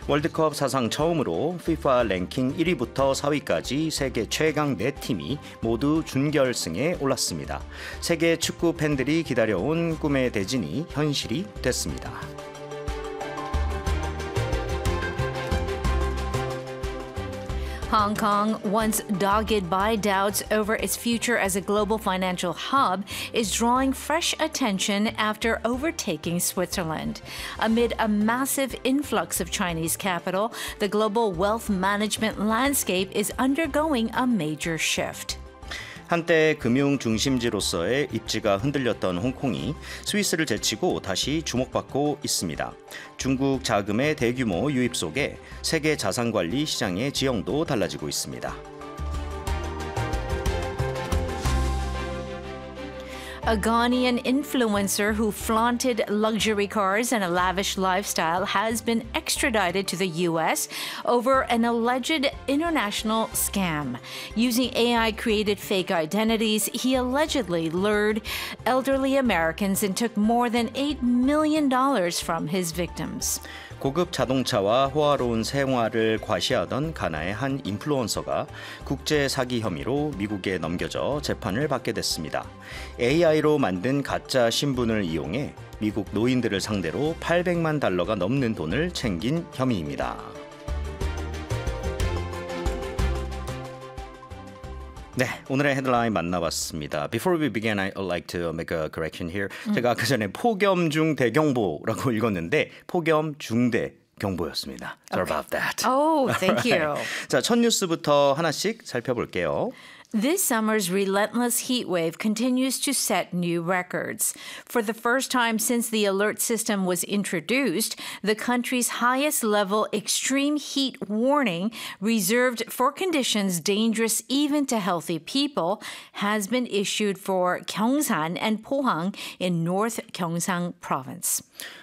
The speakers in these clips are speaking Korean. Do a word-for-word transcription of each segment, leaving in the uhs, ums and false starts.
월드컵 사상 처음으로 피파 랭킹 일 위부터 사 위까지 세계 최강 네 팀이 모두 준결승에 올랐습니다. 세계 축구 팬들이 기다려온 꿈의 대진이 현실이 됐습니다. Hong Kong, once dogged by doubts over its future as a global financial hub, is drawing fresh attention after overtaking Switzerland. Amid a massive influx of Chinese capital, the global wealth management landscape is undergoing a major shift. 한때 금융 중심지로서의 입지가 흔들렸던 홍콩이 스위스를 제치고 다시 주목받고 있습니다. 중국 자금의 대규모 유입 속에 세계 자산관리 시장의 지형도 달라지고 있습니다. A Ghanaian influencer who flaunted luxury cars and a lavish lifestyle has been extradited to the U S over an alleged international scam. Using A I-created fake identities, he allegedly lured elderly Americans and took more than eight million dollars from his victims. 고급 자동차와 호화로운 생활을 과시하던 가나의 한 인플루언서가 국제 사기 혐의로 미국에 넘겨져 재판을 받게 됐습니다. 에이아이로 만든 가짜 신분을 이용해 미국 노인들을 상대로 팔백만 달러가 넘는 돈을 챙긴 혐의입니다. 네, 오늘의 헤드라인 만나봤습니다. Before we begin, I'd like to make a correction here. 음. 제가 아까 전에 폭염 중 대경보라고 읽었는데 폭염 중대 경보였습니다. Sorry Okay. about that. Oh, thank you. Right. 자, 첫 뉴스부터 하나씩 살펴볼게요. This summer's relentless heat wave continues to set new records. For the first time since the alert system was introduced, the country's highest level extreme heat warning, reserved for conditions dangerous even to healthy people, has been issued for Gyeongsan and Pohang in North Gyeongsang Province.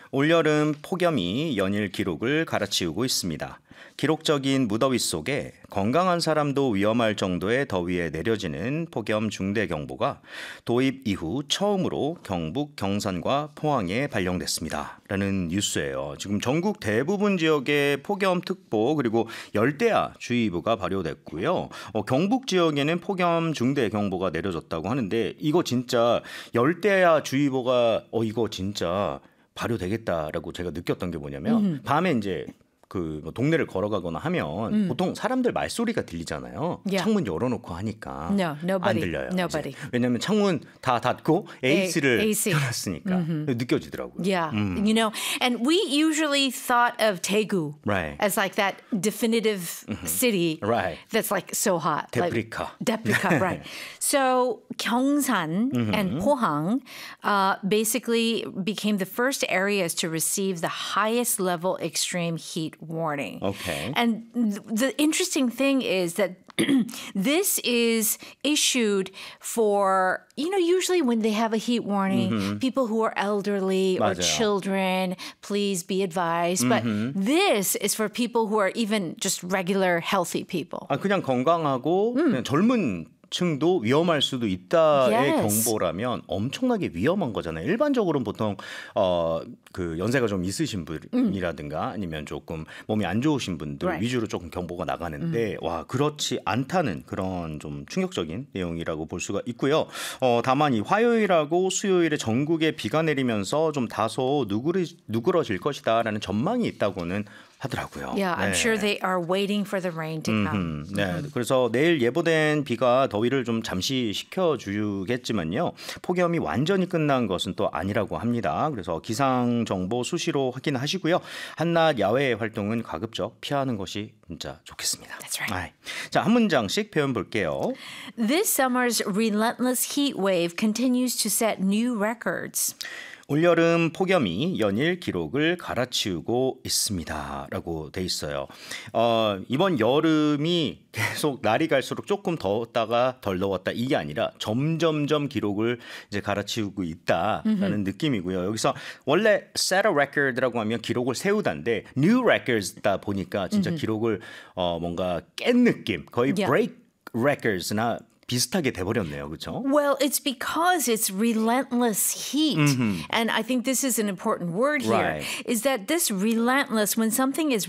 올여름 폭염이 연일 기록을 갈아치우고 있습니다. 기록적인 무더위 속에 건강한 사람도 위험할 정도의 더위에 내려지는 폭염 중대경보가 도입 이후 처음으로 경북 경산과 포항에 발령됐습니다. 라는 뉴스예요. 지금 전국 대부분 지역에 폭염특보 그리고 열대야 주의보가 발효됐고요. 어, 경북 지역에는 폭염 중대경보가 내려졌다고 하는데 이거 진짜 열대야 주의보가 어 이거 진짜 발효되겠다라고 제가 느꼈던 게 뭐냐면 음. 밤에 이제 그 뭐 동네를 걸어가거나 하면 음. 보통 사람들 말소리가 들리잖아요. Yeah. 창문 열어놓고 하니까 no, nobody, 안 들려요. Nobody. 왜냐하면 창문 다 닫고 에이스를 A- AC. 켜놨으니까 Mm-hmm. 느껴지더라고요. Yeah, 음. you know, and we usually thought of Daegu right. as like that definitive mm-hmm. city right. that's like so hot. 데프리카. Like, 데프리카, right. So Gyeongsan mm-hmm. and Pohang uh, basically became the first areas to receive the highest level extreme heat warning. Okay. And th- the interesting thing is that this is issued for, you know, usually when they have a heat warning, mm-hmm. people who are elderly or 맞아요. children, please be advised. Mm-hmm. But this is for people who are even just regular healthy people. 아, 그냥 건강하고 음. 그냥 젊은 층도 위험할 수도 있다의 Yes. 경보라면 엄청나게 위험한 거잖아요. 일반적으로는 보통 어, 그 연세가 좀 있으신 분이라든가 아니면 조금 몸이 안 좋으신 분들 Right. 위주로 조금 경보가 나가는데 음. 와 그렇지 않다는 그런 좀 충격적인 내용이라고 볼 수가 있고요. 어, 다만 이 화요일하고 수요일에 전국에 비가 내리면서 좀 다소 누그러, 누그러질 것이다라는 전망이 있다고는 하더라고요. Yeah, I'm 네. sure they are waiting for the rain to come. 음흠, 네, 그래서 내일 예보된 비가 더위를 좀 잠시 식혀주겠지만요. 폭염이 완전히 끝난 것은 또 아니라고 합니다. 그래서 기상 정보 수시로 확인하시고요. 한낮 야외 활동은 가급적 피하는 것이 진짜 좋겠습니다. That's right. 아이, 자, 한 문장씩 표현 볼게요. This summer's relentless heat wave continues to set new records. 올여름 폭염이 연일 기록을 갈아치우고 있습니다. 라고 돼 있어요. 어, 이번 여름이 계속 날이 갈수록 조금 더웠다가 덜 더웠다 이게 아니라 점점점 기록을 이제 갈아치우고 있다라는 mm-hmm. 느낌이고요. 여기서 원래 set a record라고 하면 기록을 세우다인데 new records다 보니까 진짜 mm-hmm. 기록을 어, 뭔가 깬 느낌 거의 yeah. break records나 비슷하게 돼버렸네요. 그렇죠? Well, it's because it's relentless heat. Mm-hmm. And I think this is an important word here, right. is that this relentless, when something is